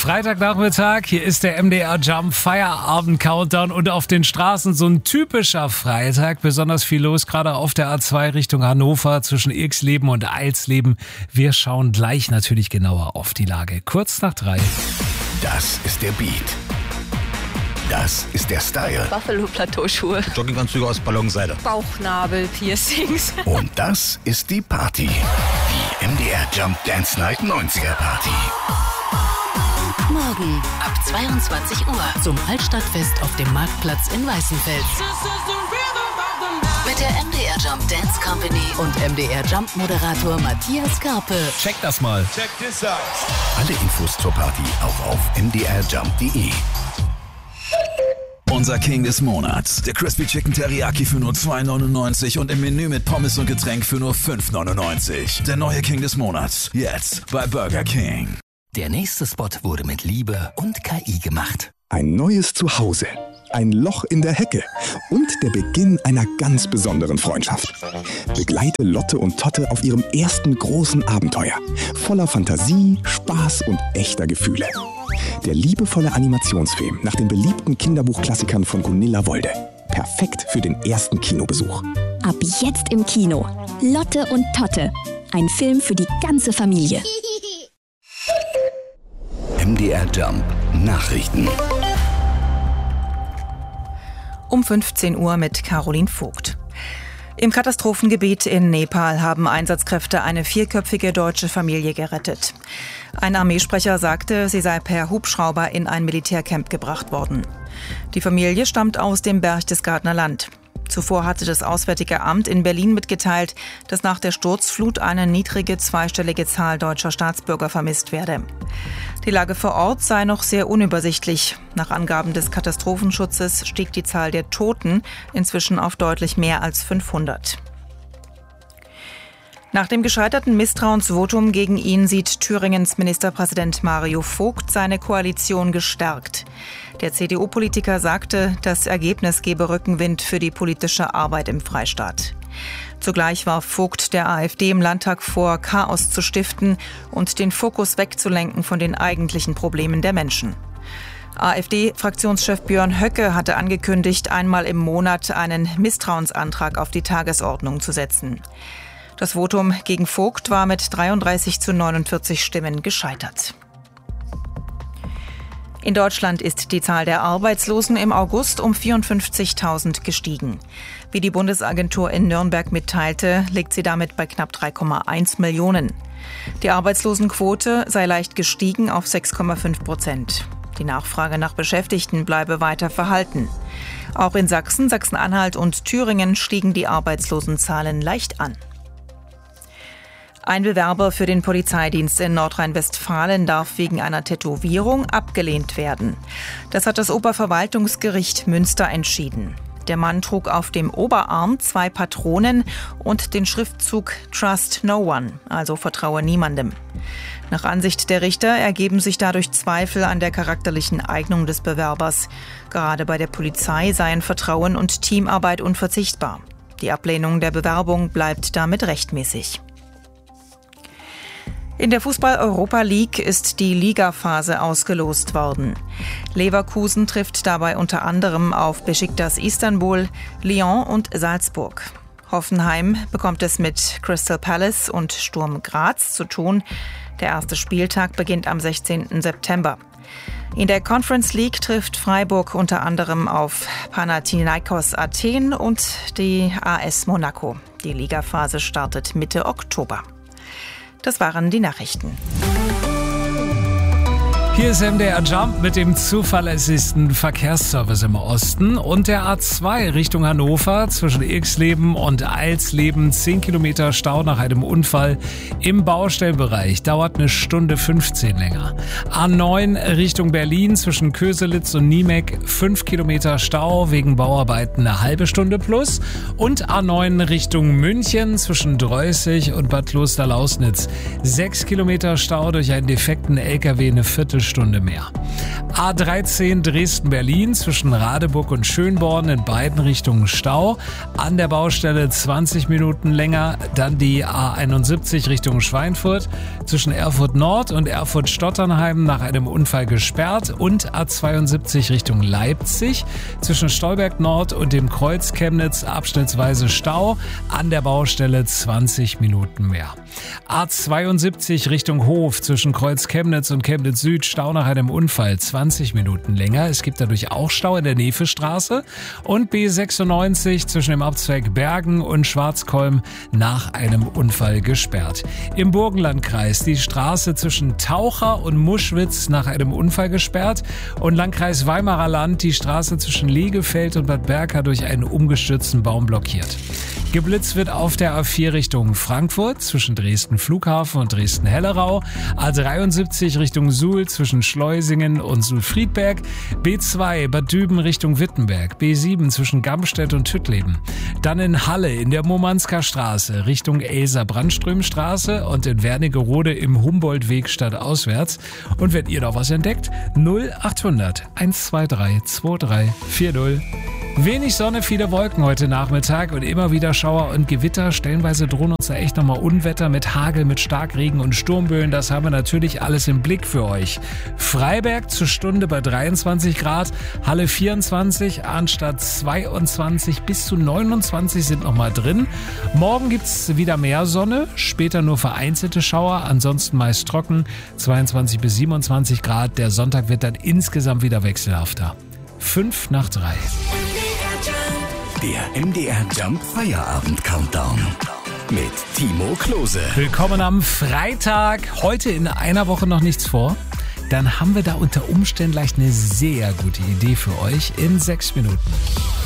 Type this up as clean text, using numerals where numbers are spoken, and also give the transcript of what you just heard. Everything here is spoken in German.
Freitagnachmittag, hier ist der MDR Jump Feierabend Countdown und auf den Straßen so ein typischer Freitag. Besonders viel los, gerade auf der A2 Richtung Hannover zwischen Irxleben und Eilsleben. Wir schauen gleich natürlich genauer auf die Lage. Kurz nach 3. Das ist der Beat. Das ist der Style. Buffalo-Plateauschuhe. Jogginganzüge aus Ballonseide. Bauchnabel-Piercings. Und das ist die Party. Die MDR Jump Dance Night 90er Party. Morgen ab 22 Uhr zum Altstadtfest auf dem Marktplatz in Weißenfels. Mit der MDR Jump Dance Company und MDR Jump Moderator Matthias Karpe. Check das mal. Check this out. Alle Infos zur Party auch auf mdrjump.de. Unser King des Monats. Der Crispy Chicken Teriyaki für nur $2,99 und im Menü mit Pommes und Getränk für nur $5,99. Der neue King des Monats. Jetzt bei Burger King. Der nächste Spot wurde mit Liebe und KI gemacht. Ein neues Zuhause, ein Loch in der Hecke und der Beginn einer ganz besonderen Freundschaft. Begleite Lotte und Totte auf ihrem ersten großen Abenteuer. Voller Fantasie, Spaß und echter Gefühle. Der liebevolle Animationsfilm nach den beliebten Kinderbuchklassikern von Gunilla Wolde. Perfekt für den ersten Kinobesuch. Ab jetzt im Kino. Lotte und Totte. Ein Film für die ganze Familie. MDR Jump Nachrichten. Um 15 Uhr mit Caroline Vogt. Im Katastrophengebiet in Nepal haben Einsatzkräfte eine 4-köpfige deutsche Familie gerettet. Ein Armeesprecher sagte, sie sei per Hubschrauber in ein Militärcamp gebracht worden. Die Familie stammt aus dem Berchtesgadener Land. Zuvor hatte das Auswärtige Amt in Berlin mitgeteilt, dass nach der Sturzflut eine niedrige zweistellige Zahl deutscher Staatsbürger vermisst werde. Die Lage vor Ort sei noch sehr unübersichtlich. Nach Angaben des Katastrophenschutzes stieg die Zahl der Toten inzwischen auf deutlich mehr als 500. Nach dem gescheiterten Misstrauensvotum gegen ihn sieht Thüringens Ministerpräsident Mario Vogt seine Koalition gestärkt. Der CDU-Politiker sagte, das Ergebnis gebe Rückenwind für die politische Arbeit im Freistaat. Zugleich warf Vogt der AfD im Landtag vor, Chaos zu stiften und den Fokus wegzulenken von den eigentlichen Problemen der Menschen. AfD-Fraktionschef Björn Höcke hatte angekündigt, einmal im Monat einen Misstrauensantrag auf die Tagesordnung zu setzen. Das Votum gegen Vogt war mit 33:49 Stimmen gescheitert. In Deutschland ist die Zahl der Arbeitslosen im August um 54.000 gestiegen. Wie die Bundesagentur in Nürnberg mitteilte, liegt sie damit bei knapp 3,1 Millionen. Die Arbeitslosenquote sei leicht gestiegen auf 6,5%. Die Nachfrage nach Beschäftigten bleibe weiter verhalten. Auch in Sachsen, Sachsen-Anhalt und Thüringen stiegen die Arbeitslosenzahlen leicht an. Ein Bewerber für den Polizeidienst in Nordrhein-Westfalen darf wegen einer Tätowierung abgelehnt werden. Das hat das Oberverwaltungsgericht Münster entschieden. Der Mann trug auf dem Oberarm 2 Patronen und den Schriftzug Trust No One, also vertraue niemandem. Nach Ansicht der Richter ergeben sich dadurch Zweifel an der charakterlichen Eignung des Bewerbers. Gerade bei der Polizei seien Vertrauen und Teamarbeit unverzichtbar. Die Ablehnung der Bewerbung bleibt damit rechtmäßig. In der Fußball-Europa League ist die Ligaphase ausgelost worden. Leverkusen trifft dabei unter anderem auf Beşiktaş Istanbul, Lyon und Salzburg. Hoffenheim bekommt es mit Crystal Palace und Sturm Graz zu tun. Der erste Spieltag beginnt am 16. September. In der Conference League trifft Freiburg unter anderem auf Panathinaikos Athen und die AS Monaco. Die Ligaphase startet Mitte Oktober. Das waren die Nachrichten. Hier ist MDR Jump mit dem zuverlässigsten Verkehrsservice im Osten und der A2 Richtung Hannover zwischen Irxleben und Eilsleben. 10 Kilometer Stau nach einem Unfall im Baustellenbereich. Dauert 1 Stunde 15 länger. A9 Richtung Berlin zwischen Köselitz und Niemek. 5 Kilometer Stau wegen Bauarbeiten, eine halbe Stunde plus. Und A9 Richtung München zwischen Dreußig und Bad Klosterlausnitz. 6 Kilometer Stau durch einen defekten LKW, eine Viertelstunde mehr. A13 Dresden-Berlin zwischen Radeburg und Schönborn in beiden Richtungen Stau. An der Baustelle 20 Minuten länger. Dann die A71 Richtung Schweinfurt zwischen Erfurt Nord und Erfurt-Stotternheim nach einem Unfall gesperrt. Und A72 Richtung Leipzig zwischen Stolberg Nord und dem Kreuz Chemnitz abschnittsweise Stau. An der Baustelle 20 Minuten mehr. A72 Richtung Hof zwischen Kreuz Chemnitz und Chemnitz Süd Stau nach einem Unfall 20 Minuten länger. Es gibt dadurch auch Stau in der Nefestraße. Und B96 zwischen dem Abzweig Bergen und Schwarzkolm nach einem Unfall gesperrt. Im Burgenlandkreis die Straße zwischen Taucher und Muschwitz nach einem Unfall gesperrt. Und Landkreis Weimarer Land die Straße zwischen Legefeld und Bad Berka durch einen umgestürzten Baum blockiert. Geblitzt wird auf der A4 Richtung Frankfurt zwischen Dresden Flughafen und Dresden-Hellerau, A73 Richtung Suhl zwischen Schleusingen und Suhl-Friedberg, B2 Bad Düben Richtung Wittenberg, B7 zwischen Gamstedt und Tüttleben, dann in Halle in der Murmansker Straße Richtung Elsa-Brandström-Straße und in Wernigerode im Humboldt-Weg stadtauswärts. Und wenn ihr noch was entdeckt, 0800 123 2340. Wenig Sonne, viele Wolken heute Nachmittag und immer wieder Schauer und Gewitter. Stellenweise drohen uns da echt nochmal Unwetter mit Hagel, mit Starkregen und Sturmböen. Das haben wir natürlich alles im Blick für euch. Freiberg zur Stunde bei 23 Grad, Halle 24, Arnstadt 22 bis zu 29 sind nochmal drin. Morgen gibt's wieder mehr Sonne, später nur vereinzelte Schauer, ansonsten meist trocken, 22 bis 27 Grad. Der Sonntag wird dann insgesamt wieder wechselhafter. 5 nach 3. Der MDR Jump Feierabend Countdown mit Timo Klose. Willkommen am Freitag. Heute in einer Woche noch nichts vor. Dann haben wir da unter Umständen gleich eine sehr gute Idee für euch in 6 Minuten.